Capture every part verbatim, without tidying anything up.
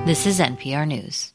This is N P R News.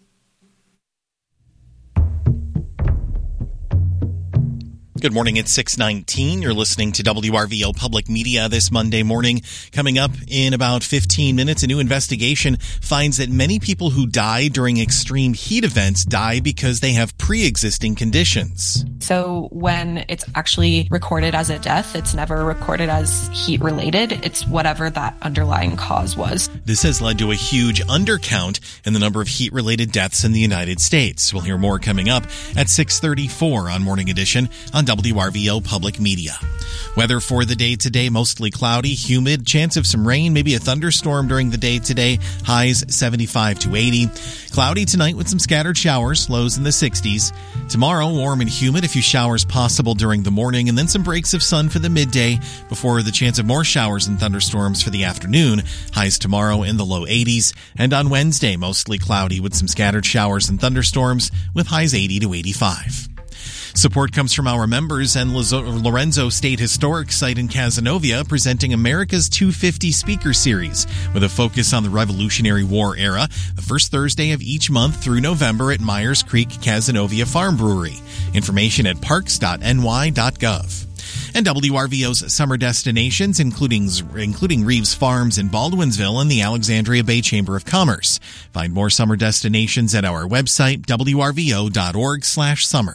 Good morning, it's six nineteen. You're listening to W R V O Public Media this Monday morning. Coming up in about fifteen minutes, a new investigation finds that many people who die during extreme heat events die because they have pre-existing conditions. So when it's actually recorded as a death, it's never recorded as heat-related. It's whatever that underlying cause was. This has led to a huge undercount in the number of heat-related deaths in the United States. We'll hear more coming up at six thirty-four on Morning Edition on W R V O Public Media. Weather for the day today, mostly cloudy, humid, chance of some rain, maybe a thunderstorm during the day today, highs seventy-five to eighty. Cloudy tonight with some scattered showers, lows in the sixties. Tomorrow, warm and humid, a few showers possible during the morning, and then some breaks of sun for the midday before the chance of more showers and thunderstorms for the afternoon. Highs tomorrow in the low eighties. And on Wednesday, mostly cloudy with some scattered showers and thunderstorms with highs eighty to eighty-five. Support comes from our members and Lorenzo State Historic Site in Cazenovia, presenting America's two fifty Speaker Series with a focus on the Revolutionary War era, the first Thursday of each month through November at Myers Creek Cazenovia Farm Brewery. Information at parks dot n y dot gov. And W R V O's summer destinations, including including Reeves Farms in Baldwinsville and the Alexandria Bay Chamber of Commerce. Find more summer destinations at our website, w r v o dot org slash summer.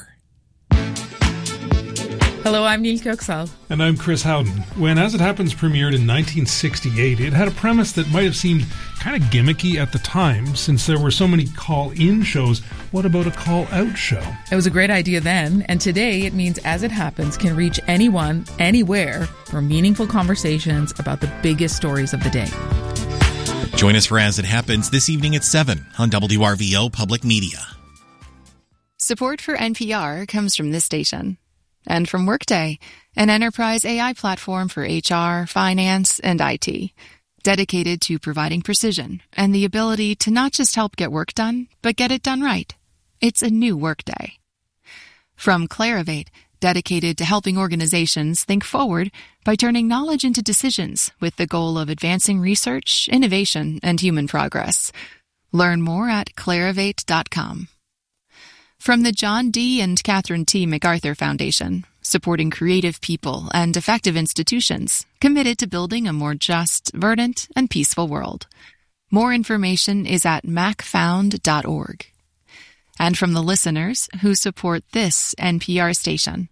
Hello, I'm Neil Coxall. And I'm Chris Howden. When As It Happens premiered in nineteen sixty-eight, it had a premise that might have seemed kind of gimmicky at the time, since there were so many call-in shows. What about a call-out show? It was a great idea then, and today it means As It Happens can reach anyone, anywhere, for meaningful conversations about the biggest stories of the day. Join us for As It Happens this evening at seven on W R V O Public Media. Support for N P R comes from this station. And from Workday, an enterprise A I platform for H R, finance, and I T, dedicated to providing precision and the ability to not just help get work done, but get it done right. It's a new Workday. From Clarivate, dedicated to helping organizations think forward by turning knowledge into decisions with the goal of advancing research, innovation, and human progress. Learn more at clarivate dot com. From the John D. and Catherine T. MacArthur Foundation, supporting creative people and effective institutions committed to building a more just, verdant, and peaceful world. More information is at mac found dot org. And from the listeners who support this N P R station.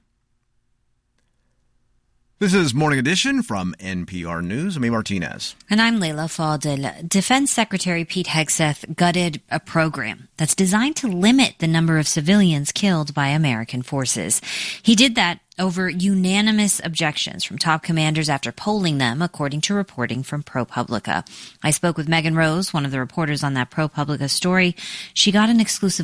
This is Morning Edition from N P R News. I'm A. Martinez. And I'm Leila Fadel. Defense Secretary Pete Hegseth gutted a program that's designed to limit the number of civilians killed by American forces. He did that over unanimous objections from top commanders after polling them, according to reporting from ProPublica. I spoke with Megan Rose, one of the reporters on that ProPublica story. She got an exclusive